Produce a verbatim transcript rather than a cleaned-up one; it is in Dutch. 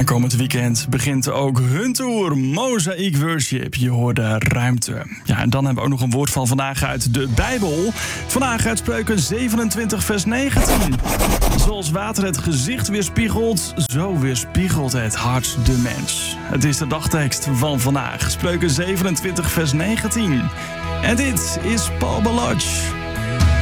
En komend weekend begint ook hun tour Mosaic Worship. Je hoorde ruimte. Ja, en dan hebben we ook nog een woord van vandaag uit de Bijbel. Vandaag uit Spreuken zevenentwintig vers negentien. Zoals water het gezicht weerspiegelt, zo weerspiegelt het hart de mens. Het is de dagtekst van vandaag. Spreuken zevenentwintig vers negentien. En dit is Paul Baloch.